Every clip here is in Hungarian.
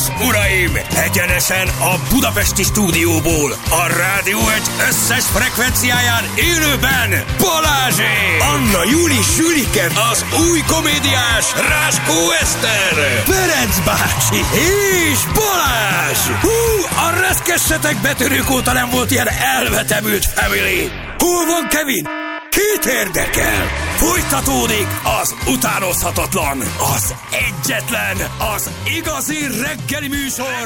és uraim, egyenesen a budapesti stúdióból, a Rádió Egy összes frekvenciáján élőben Balázsék! Anna Júli Sülike, az új komédiás Ráskó Eszter, Ferenc bácsi és Balázs! Hú, a reszkessetek betörők óta nem volt ilyen elvetemült family! Hol van Kevin? Kit érdekel? Folytatódik az utánozhatatlan, az egyetlen, az igazi reggeli műsor,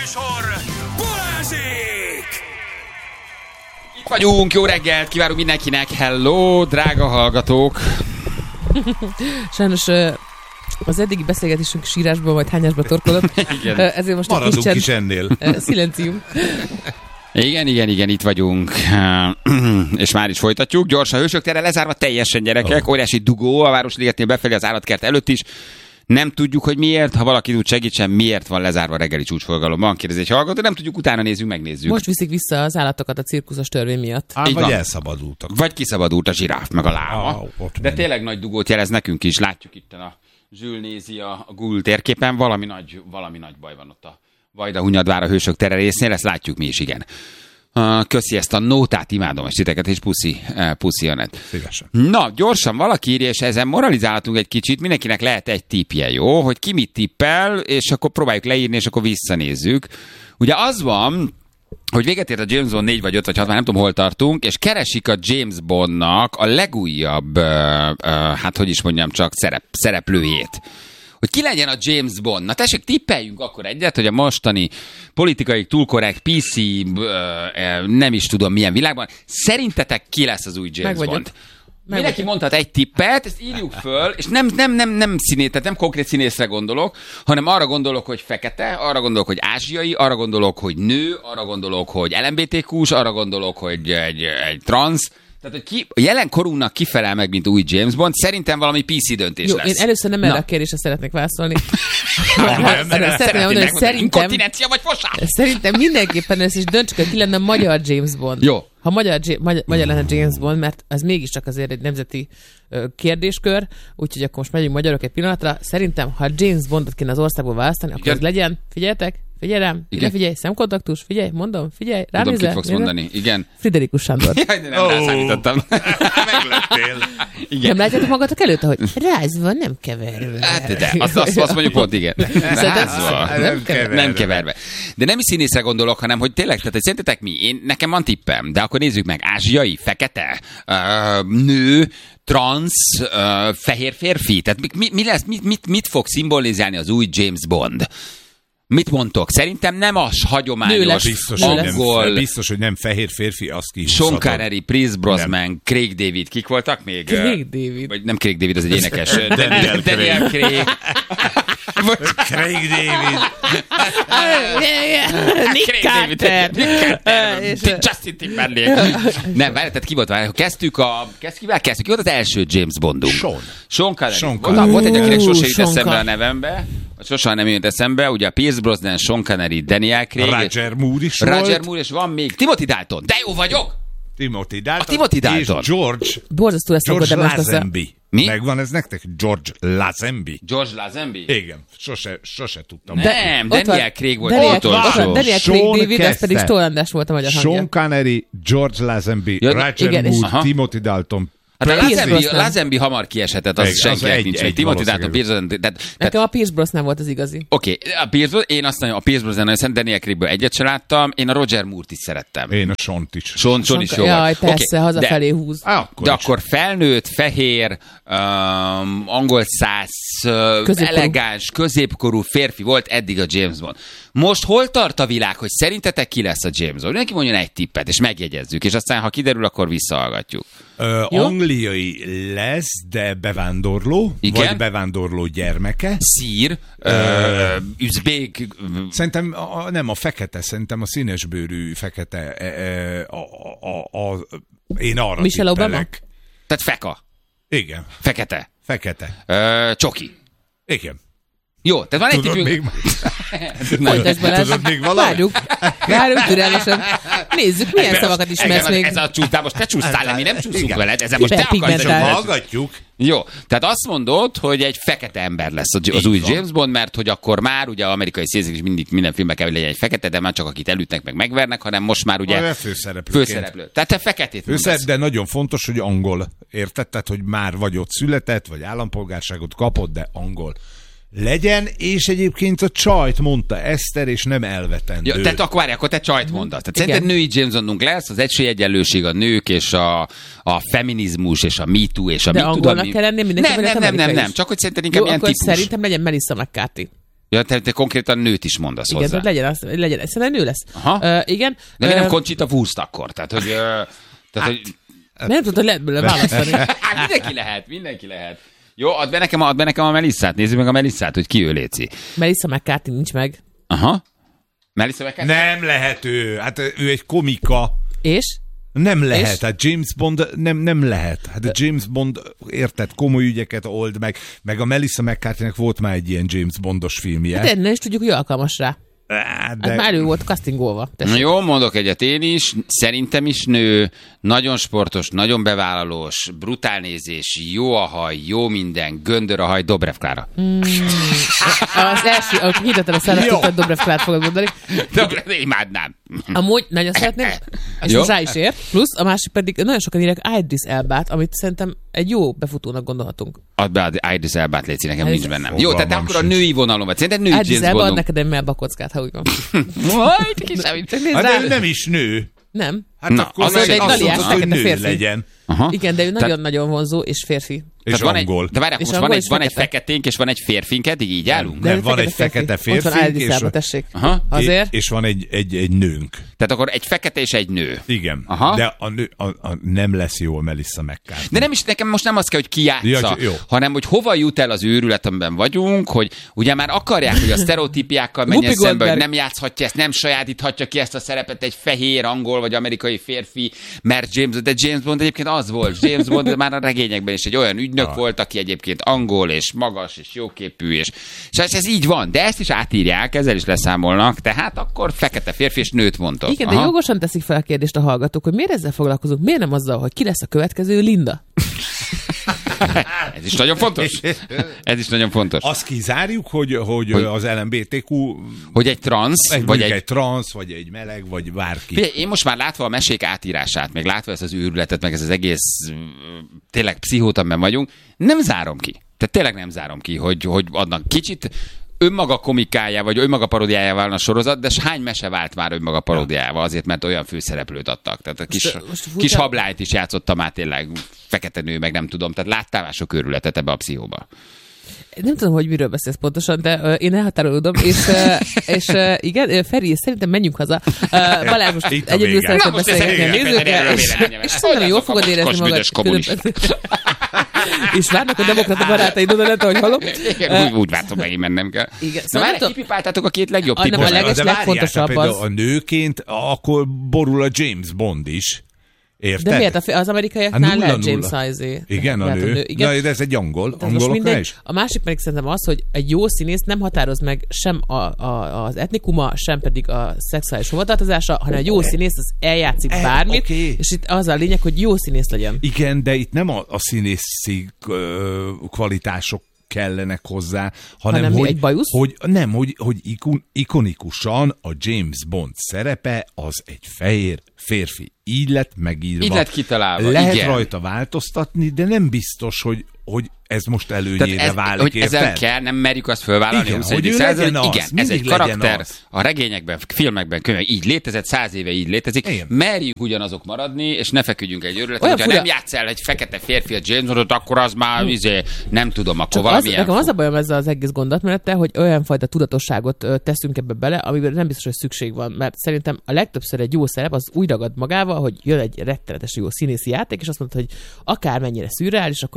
Balázsék! Itt vagyunk, jó reggelt, kívánunk mindenkinek, hello, drága hallgatók! Sajnos az eddigi beszélgetésünk sírásba vagy hányásba torkolott, ezért most maradunk egy is ennél. Szilencium. Igen, itt vagyunk, és már is folytatjuk. Gyorsan, Hősök tere lezárva teljesen, gyerekek, óriási dugó a Városligetnél befelé az állatkert előtt is. Nem tudjuk, hogy miért, ha valaki tud segítsen, miért van lezárva a reggeli csúcsforgalomban. Kérdezi egy hallgató, nem tudjuk, utána megnézzük. Most viszik vissza az állatokat a cirkuszos törvény miatt. Vagy elszabadultak. Vagy kiszabadult a zsiráf, meg a láma. De tényleg nagy dugót jelez nekünk is. Látjuk itt a Zsül nézi a Google térképen, valami nagy baj van ott a Vajdahunyadvár a Hősök tere résznél, ezt látjuk mi is, igen. Köszi ezt a nótát, imádom, és titeket, és puszi Anett. Szívesen. Na, gyorsan valaki írja, és ezen moralizálhatunk egy kicsit, mindenkinek lehet egy tippje, jó? Hogy ki mit tippel, és akkor próbáljuk leírni, és akkor visszanézzük. Ugye az van, hogy véget ért a James Bond 4 vagy 5 vagy 6, már nem tudom, hol tartunk, és keresik a James Bondnak a legújabb, szereplőjét. Hogy ki legyen a James Bond. Na tessék, tippeljünk akkor egyet, hogy a mostani politikai túl korrekt PC, nem is tudom milyen világban, szerintetek ki lesz az új James Bond? Mindenki mondhat egy tippet, ezt írjuk föl, és nem színét, tehát nem konkrét színészre gondolok, hanem arra gondolok, hogy fekete, arra gondolok, hogy ázsiai, arra gondolok, hogy nő, arra gondolok, hogy LMBTQ-s, arra gondolok, hogy egy transz. Tehát, hogy a jelenkorunknak kifelel meg, mint új James Bond, szerintem valami PC döntés jó, lesz. Én először nem erre a kérdésre szeretnék válaszolni. Szeretném mondani, hogy inkontinencia vagy fosás? Szerintem mindenképpen ez is döntsük, hogy ki lenne a magyar James Bond. Jó. Ha magyar lenne James Bond, mert ez mégiscsak azért egy nemzeti kérdéskör, úgyhogy akkor most megyünk magyarok egy pillanatra. Szerintem, ha James Bondot kéne az országból választani, akkor ez legyen, figyeljetek, figyelj rám, figyelj, szemkontaktus, figyelj, mondom, figyelj, rám tudom, nézel. kit fogsz mondani, igen. Friderikus Sándor. Jaj, de nem rászállítottam. Meglettél. Igen. Nem látjátok magatok előtt, hogy rázva, nem keverve. Hát de, azt mondjuk pont, igen. Rázva, nem keverve. De nem is színészre gondolok, hanem hogy tényleg, tehát hogy szerintetek mi? Nekem van tippem, de akkor nézzük meg. Ázsiai, fekete, nő, transz, fehér férfi. Tehát mi lesz, mit fog szimbolizálni az új James Bond? Mit mondtok? Szerintem nem az hagyományos angol... Biztos, hogy nem fehér férfi, az ki. Sean Connery, Pierce Brosnan, Craig David, kik voltak még? Craig David. Vagy nem Craig David, az egy énekes. Daniel Craig. Craig David. Nick Carter. Justin Timberlake. Nem, várj, tehát ki volt? Kezdjük. Ki volt az első James Bondunk? Sean Connery. Volt egy, akinek sose jut eszembe a nevembe. Sosem nem jött eszembe, ugye a Pierce Brosnan, Sean Connery, Daniel Craig. Roger Moore is volt. Roger Moore, és van még Timothy Dalton. De jó vagyok! Timothy Dalton. A Timothy Dalton. És George Lazenby. Mi? Megvan ez nektek? George Lazenby. George Lazenby? Igen, sose tudtam. Nem, Daniel Craig volt az utolsó. Daniel Craig David, ez pedig Stoll András volt a magyar hangja. Sean Connery, George Lazenby, Roger Moore, Timothy Dalton. Hát a Lazenby hamar kieshetett, az senkinek nincs. Timothy Dalton, Pierce Brosnan. Nekem a Pierce Brosnan volt az igazi. Oké, én azt mondom, a Pierce Brosnan nagyon szeretem, Daniel Craigből egyet sem láttam, én a Roger Moore-t is szerettem. Én a Sean-t is. Sean is jó. Jaj, persze, hazafelé húz. De akkor felnőtt, fehér, angol száz, elegáns, középkorú férfi volt eddig a James Bond. Most hol tart a világ, hogy szerintetek ki lesz a James Bond? Neki mondjon egy tippet, és megjegyezzük, és aztán, ha kiderül, akkor visszahallgatjuk. Angliai lesz, de bevándorló, igen? Vagy bevándorló gyermeke. Szír, üzbék. Szerintem nem a fekete, szerintem a színesbőrű fekete. Én arra Michelle Obama? tippelek. Tehát feka. Igen. Fekete. Fekete. Csoki. Igen. Jó, tehát van egy Tudod tipünk... Tudod még valami? Várjuk türelmesen. Nézzük, milyen szavakat ismersz még. Ez a csúsz, most te csúsztál le, mi nem csúszunk veled, ezzel most te akarsz. Hiperpigmentált. Hallgatjuk. Jó, tehát azt mondod, hogy egy fekete ember lesz az új James Bond, mert hogy akkor már ugye amerikai színészek is mindig minden filmben kell, hogy legyen egy fekete, de már csak akit elütnek meg megvernek, hanem most már ugye főszereplő. Tehát te feketét mondasz. De nagyon fontos, hogy angol. Érted? Tehát, hogy már vagy ott született, vagy állampolgárságot kapott, de angol legyen, és egyébként a csajt mondta Eszter, és nem elvetendő. Ja, tehát akkor te csajt mondasz. Tehát szerinted női James Bondunk lesz, az esélyegyenlőség, a nők, és a feminizmus, és a Me Too, és a de mit tudom. angolnak kell lenni mindenki, Nem, csak hogy szerinted inkább ilyen akkor típus. szerintem legyen Melissa McCarthy. Ja, te konkrétan nőt is mondasz hozzá. Igen, legyen, szerintem nő lesz. Igen. De nem Conchita Wurst akkor, tehát hogy... Nem tudod, lehet belőle választani. Mindenki lehet. Jó, add be nekem a Melissát. Nézzük meg a Melissát, hogy ki ő, léci. Melissa McCarthy nincs meg. Aha. Melissa McCarthy? Nem lehet ő. Hát ő egy komika. És? Nem lehet. És? Hát James Bond nem lehet. Hát a James Bond, érted, komoly ügyeket old meg a Melissa McCarthy-nek volt már egy ilyen James Bondos filmje. Hát nem is tudjuk, hogy alkalmas rá. Hát már ő volt castingolva. Jó, mondok egyet én is. Szerintem is nő, nagyon sportos, nagyon bevállalós, brutál nézés, jó a haj, jó minden, göndör a haj, Dobrev Klára. Az első, ahogy hirdettem a szállat, tudtad, Dobrev Klárát fogod mondani. Dobrev, imádnám. Amúgy nagyon szeretném, és most rá is ér. Plusz a másik pedig, nagyon sokan írják Idris Elbát, amit szerintem egy jó befutónak gondolhatunk. Add be Idris Elbát, légy, nekem nincs bennem. Jó, tehát akkor a női vonalon vagy. Szerinted női Idris Elba ad neked egy melbakockát, ha úgy van. Majd, kisebb. Hát ő nem is nő. Nem. Hát akkor az egy naliás, hogy nő férfi. legyen. Aha. Igen, de ő nagyon-nagyon vonzó és férfi. És angol. De várják, most van egy feketénk, és van egy férfink, eddig így állunk? Nem, van egy fekete férfi. Ott van Idris Elba, tessék. Azért. És van egy nőnk. Tehát akkor egy fekete és egy nő. Igen. Aha. De a nő nem lesz jó a Melissa McCarthy. De nem is, nekem most nem az kell, hogy ki játsza, hanem hogy hova jut el az őrület, amiben vagyunk, hogy ugye már akarják, hogy a sztereotípiákkal menjen szembe, hogy nem játszhatja ezt, nem sajátíthatja ki ezt a szerepet egy fehér, angol vagy amerikai férfi, mert James Bond egyébként az volt. James Bond már a regényekben is egy olyan ügynök volt, aki egyébként angol és magas és jóképű, és ez így van, de ezt is átírják, ezzel is leszámolnak, tehát akkor fekete férfi és nőt mondtok. Igen, de jogosan teszik fel a kérdést a hallgatók, hogy miért ezzel foglalkozunk, miért nem azzal, hogy ki lesz a következő Linda? Ez is nagyon fontos. Ez is nagyon fontos. Azt kizárjuk, hogy az LMBTQ... Hogy egy transz, vagy egy transz, vagy egy meleg, vagy bárki. Figyelj, én most már látva a mesék átírását, meg látva ezt az őrületet, meg ez az egész tényleg pszichót, amiben vagyunk, nem zárom ki. Tehát tényleg nem zárom ki, hogy adnak kicsit önmaga komikája, vagy önmaga paródiája válna a sorozat, de hány mese vált már önmaga paródiával, azért, mert olyan főszereplőt adtak. Tehát a kis hablányt is játszottam már tényleg, fekete nő, meg nem tudom, tehát láttál már sok őrületet ebbe a pszichóba. Nem tudom, hogy miről beszélsz pontosan, de én elhatárolódom, és igen, Feri, szerintem menjünk haza. Balázs most egyedül szeretném beszélgetni a nézőkkel, és szerintem jól fogod érezni magad. És várnak a demokrata barátaid oda lett, ahogy hallom. Úgy vártam, hogy én mennem kell. Igen, na már kipipáltátok a két legjobb típus. A legfontosabb az. A nőként akkor borul a James Bond is. Érted? De miért? Az amerikaiaknál lehet James Sizey. Igen, a nő. Igen. Na, de ez egy angoloknál is. A másik pedig szerintem az, hogy egy jó színész nem határoz meg sem az etnikuma, sem pedig a szexuális hovatartozása, hanem egy jó színész az eljátszik bármit, és itt az a lényeg, hogy jó színész legyen. Igen, de itt nem a színészi kvalitások kellenek hozzá, hanem hogy ikonikusan a James Bond szerepe az egy fehér férfi. Így lett megírva. Így lett kitalálva. Lehet rajta változtatni, de nem biztos, hogy ez most előnyére válik, hogy ezzel kell, nem merjük azt fölvállalni, igen, hogy igen, ez egy karakter, a regényekben, filmekben, könyvek így létezett, 100 éve így létezik, igen. Merjünk ugyanazok maradni, és ne feküdjünk egy őrületet, hogyha nem játsz el egy fekete férfi a James Bondot, akkor az már nem tudom, akkor valamilyen. Nekem az a bajom ezzel az egész gondolatmenettel, hogy olyan fajta tudatosságot teszünk ebbe bele, amiben nem biztos, hogy szükség van, mert szerintem a legtöbbször egy jó szerep az úgy ragad magával, hogy jön egy rettenetes jó színészi játék, és azt mondta, hogy akármennyire szürreális, akkor ezt így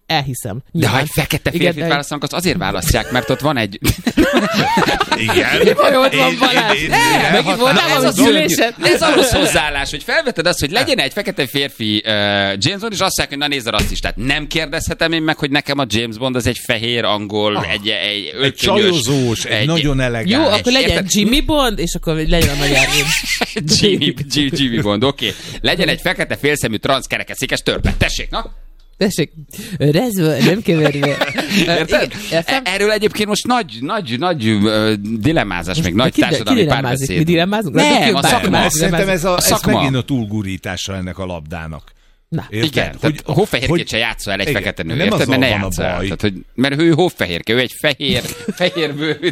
elhiszem. De ha egy fekete férfit választanak, azt azért választják, mert ott van egy... Igen. Mi baj, ott van Balázs? Megint voltál valami gyűlésen? Ez a rossz hozzáállás, hogy felveted azt, hogy legyen egy fekete férfi James Bond, és azt mondják, hogy na nézd a rasszistát. Nem kérdezhetem én meg, hogy nekem a James Bond az egy fehér angol, egy csajozós, egy nagyon elegáns. Jó, akkor legyen Jimmy Bond, és akkor legyen a nagy Árvin. Jimmy Bond, oké. Legyen egy fekete félszemű transzkerekeszékes törpe. Tessék, na? Tessék, rezve, nem keverve. Érted? Erről egyébként most nagy dilemmázás, még nagy társadalmi párbeszéd. Mi dilemmázunk? Nem, a szakma. Szerintem ez megint a túlgurítása ennek a labdának. Na, igen, hogy hófehérkét se játssza el egy fekete nő, érted? Mert ne játssza el. Tehát, hogy, mert ő hófehérke, ő egy fehérbőrű.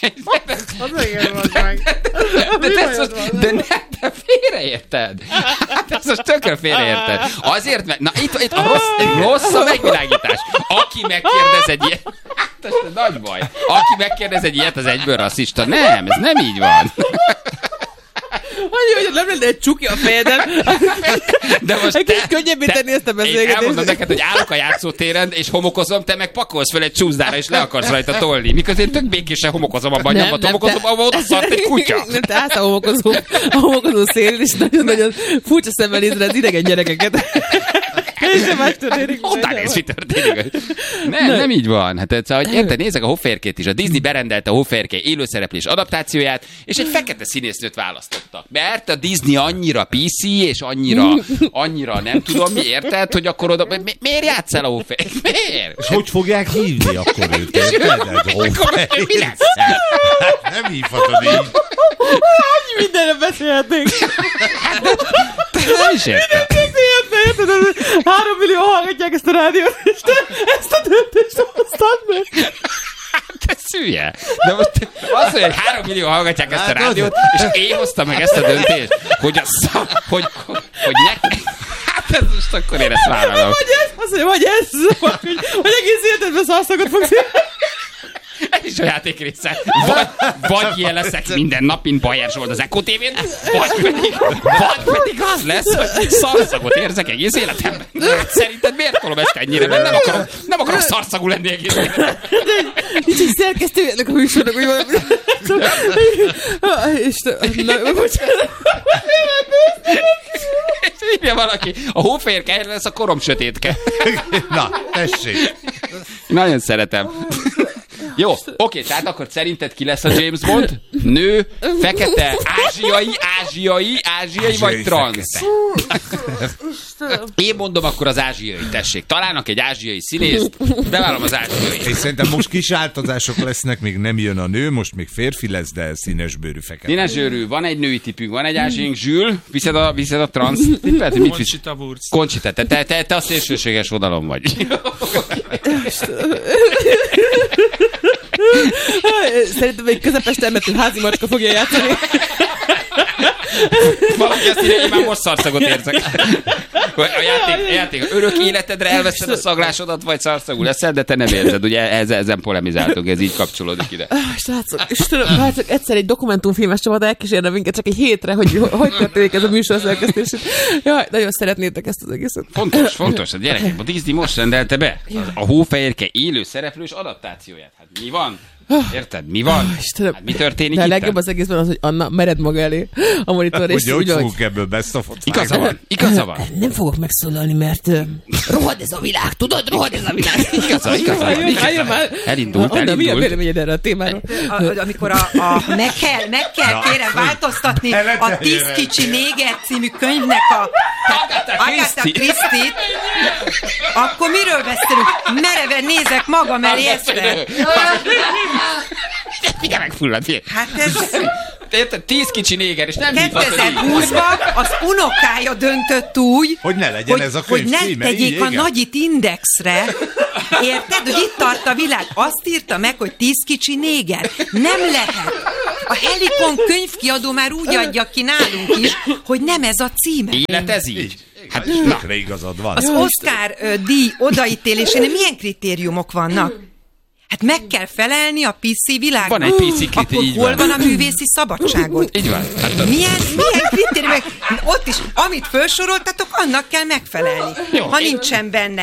De félreérted. Ez most tökre félreérted. Azért, mert... Na, itt a rossz a megvilágítás. Aki megkérdez egy ilyet... Ez nagy baj. Aki megkérdez egy ilyet, az egyből rasszista. Nem, ez nem így van. Hogy nem lenne egy csuki a fejeden. De most egy kicsit könnyebbé tenni ezt a beszélgetést. Én elmondom neked, hogy állok a játszótéren, és homokozom, te meg pakolsz fel egy csúszdára, és le akarsz rajta tolni. Miközben én tök békésen homokozom abban, nyomban homokozom, ahol oda szart egy kutya. Nem, te állsz a homokozó szélén, és nagyon-nagyon furcsa szemmel nézed az idegen gyerekeket. És más történik. Honnan ez mi történik? Nem így van. Hát hogy érted, nézzek a hófehérkét is. A Disney berendelte a hófehérke élőszereplés adaptációját, és egy fekete színésznőt választottak. Mert a Disney annyira PC, és annyira nem tudom mi, érted, hogy akkor oda... Miért játsz el a hófehérkét? Miért? És hogy fogják hívni akkor őt? Mi lesz? Nem hívhatod így. Mindenre beszélhetnénk. Nem is értem. 3 millió hallgatják ezt a rádiót, és te ezt a döntést hoztad meg. Te szülje. De most azt mondja, hogy 3 millió hallgatják ezt a rádiót, és én hoztam meg ezt a döntést, hogy hát ez most akkor én ezt vállalom. Vagy ez, azt mondja, vagy ez, hogy egész életedben szarszakot fogsz. Ez is a játék része. Vagy ilyen leszek minden nap, mint Bajer Zsolt az Eko TV-n, vagy pedig az lesz, hogy szarszagot érzek egész életemben. Szerinted miért tolom ezt ennyire? Mert nem akarok szarszagú lenni egész életemben. Nincs egy szerkesztő ennek a műsornak, hogy valami... És írja valaki, a hófehérke lesz a korom sötétke. Na, tessék. Nagyon szeretem. Jó, oké, tehát akkor szerinted ki lesz a James Bond? Nő, fekete, ázsiai vagy transz? Én mondom akkor az ázsiai, tessék. Találnak egy ázsiai színészt, bevállalom az ázsiai. És szerintem most kis változások lesznek, még nem jön a nő, most még férfi lesz, de színesbőrű fekete. Színesbőrű, van egy női tipünk, van egy ázsiaink, Zsül, viszed a transz tippet? Conchita Wurst. Conchita, te a szélsőséges oldalon vagy. Szerintem egy közepes termetű házi macska fogja játszani. Valaki azt írja, hogy már most szarszagot érzek. A játék örök életedre elveszed a szaglásodat, vagy szarszagú leszel, de te nem érzed. Ugye ezen polemizáltunk, ez így kapcsolódik ide. Srácok, Istenem, hát csak egyszer egy dokumentumfilmes csapat elkísérne minket csak egy hétre, hogy történik ez a műsor szerkesztését. Jaj, nagyon szeretnétek ezt az egészet. Fontos, a gyerekek, a Disney most rendelte be a hófehérke élő szereplős adaptációját. Hát mi van? Érted? Mi van? Istenem. Hát mi történik itt? De a legjobb az egészben az, hogy Anna mered maga elé a monitor, és hogy fogunk ebből beszafot? Igaza van. Nem fogok megszólalni, mert rohad ez a világ, tudod? Rohad ez a világ. Igaza van. Elindult. Anna, mi a véleményed erre a témáról? Amikor meg kell kérem változtatni a 10 kicsi néger című könyvnek a Agatha Christie-t, akkor miről beszélünk? Mereven nézek magam elé ezt. Figyelj meg, fullad, figyelj. Hát ez... Érted? 10 kicsi néger, és nem hívhatod 2020-ban az unokája döntött úgy, hogy ne legyen ez a könyv hogy ne tegyék a nagyit indexre. Érted? Hogy itt tart a világ. Azt írta meg, hogy 10 kicsi néger. Nem lehet. A Helikon könyvkiadó már úgy adja ki nálunk is, hogy nem ez a címe. Élet ez így. Hát tökre igazad van. Az Oscar díj odaítélésénél milyen kritériumok vannak? Hát meg kell felelni a PC világnak. Van egy PC kritérium, így hol van a művészi szabadságot? Így van. Hát milyen kritériumok? Ott is, amit felsoroltatok, annak kell megfelelni. Jó, ha nincsen benne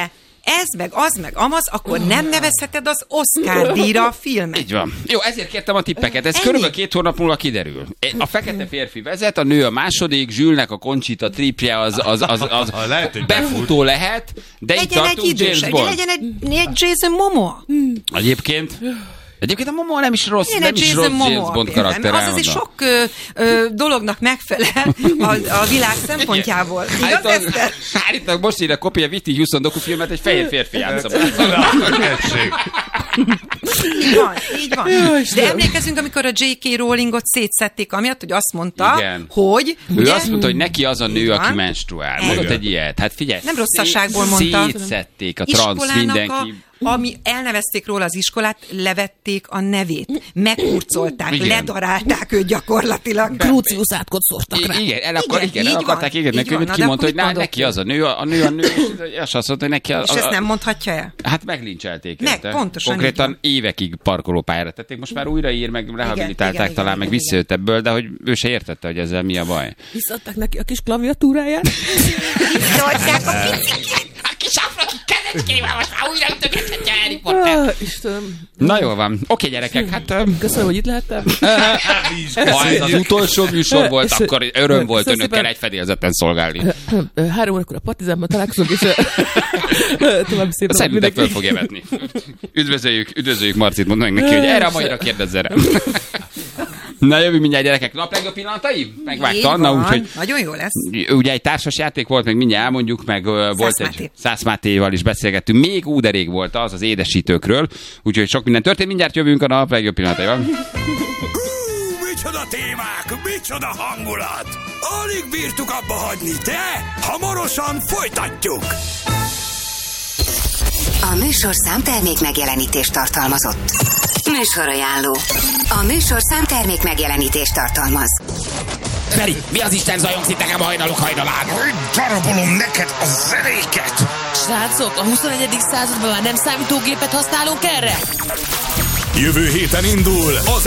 ez, meg az, meg amaz, akkor nem nevezheted az Oscar díjra a filmet. Így van. Jó, ezért kértem a tippeket. Ez körülbelül 2 hónap múlva kiderül. A fekete férfi vezet, a nő a második, Zsülnek a Conchita tripje az befutó lehet, de itt tartunk James Bond. Legyen egy Jason Momoa. Egyébként a Momoa nem is rossz, James Bond karakter. Az azért sok dolognak megfelel a világ szempontjából. Igaz, Eszter? Állítólag most írja Kopia Viti Houston dokufilmet, egy fehér férfi játsza. Így van. De emlékezünk, amikor a J.K. Rowlingot szétszették, amiatt, hogy azt mondta, igen. hogy... Ő azt mondta, hogy neki az a nő, aki menstruál. Mondott egy ilyet. Hát figyelj. Nem rosszasságból mondta. Szétszették a transz mindenki. Ami elnevezték róla az iskolát, levették a nevét, megkurcolták, ledarálták őt gyakorlatilag. Crucius átkot szórtak rá. Igen, akarták égetni, ki mondta, hogy neki az a nő, és azt mondta, hogy neki az... És ezt nem mondhatja el? Hát meglincselték. Pontosan. Konkrétan évekig parkolópályára tették, most már újraír, meg rehabilitálták talán, meg visszajött ebből, de hogy ő se értette, hogy ezzel mi a baj. Visszadták neki a kis klaviatúráját. Visszaadták a picikét. A kis afraki kezecskével most már újra ütögethetja Harry Potter. Istenem. Na jól van. Oké, gyerekek, hát... Köszönöm, hogy itt lehettem. Ha ez az utolsó műsor volt, akkor öröm volt önökkel egy fedélzeten szolgálni. 3 órakor a Partizánban találkozunk, és további szépen. Szerintem föl fogja vetni. Üdvözöljük Marcit, mondd meg neki, hogy erre a maira kérdezz rá. Na, jövünk mindjárt, gyerekek. Naplegjobb pillanatai? Megvágta Anna, úgyhogy... Nagyon jó lesz. Ugye egy társas játék volt, meg mindjárt elmondjuk, meg volt egy Szász Mátéval is beszélgettünk. Még de rég volt az édesítőkről, úgyhogy sok minden történt. Mindjárt jövünk a naplegjobb pillanataival. Micsoda témák, micsoda hangulat! Alig bírtuk abba hagyni, de hamarosan folytatjuk! A műsorszám termék megjelenítést tartalmazott. Műsorajánló. A műsorszám termék megjelenítést tartalmaz. Feri, mi az Isten zajongsz itt nekem hajnalok hajnalán? Hogy darabolom neked a zenéket? Srácok, a 21. században már nem számítógépet használunk erre? Jövő héten indul az